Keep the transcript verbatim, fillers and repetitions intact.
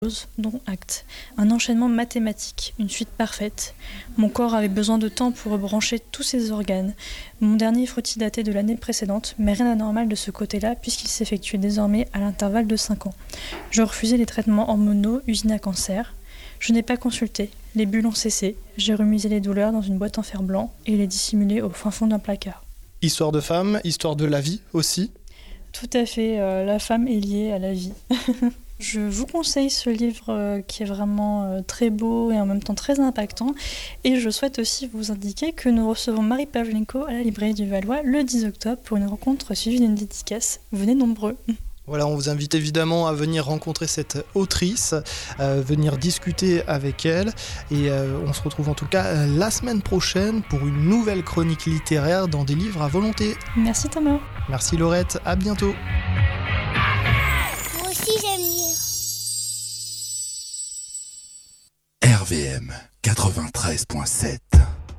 dont acte. Un enchaînement mathématique, une suite parfaite. Mon corps avait besoin de temps pour rebrancher tous ses organes. Mon dernier frottis datait de l'année précédente, mais rien d'anormal de ce côté-là puisqu'il s'effectuait désormais à l'intervalle de cinq ans. Je refusais les traitements hormonaux, usine à cancer. Je n'ai pas consulté. Les bulles ont cessé. J'ai remisé les douleurs dans une boîte en fer blanc et les dissimulées au fin fond d'un placard. Histoire de femme, histoire de la vie aussi. Tout à fait, euh, la femme est liée à la vie. Je vous conseille ce livre euh, qui est vraiment euh, très beau et en même temps très impactant. Et je souhaite aussi vous indiquer que nous recevons Marie Pavlenko à la librairie du Valois le dix octobre pour une rencontre suivie d'une dédicace. Venez nombreux. Voilà, on vous invite évidemment à venir rencontrer cette autrice, euh, venir discuter avec elle. Et euh, on se retrouve en tout cas euh, la semaine prochaine pour une nouvelle chronique littéraire dans des livres à volonté. Merci Thomas. Merci Laurette, à bientôt. Moi aussi j'aime lire. R V M quatre-vingt-treize virgule sept